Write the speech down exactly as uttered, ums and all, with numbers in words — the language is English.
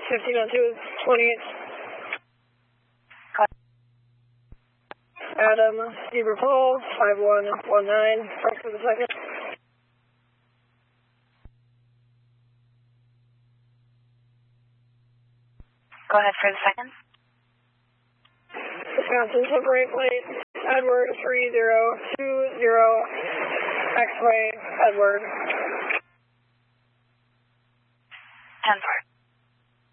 fifteen oh two, twenty-eight. Adam, Zebra Paul, five one one nine, back for the second. Go ahead for the second. Wisconsin, temporary plate, Edward, three zero two zero, X-ray, Edward. ten four.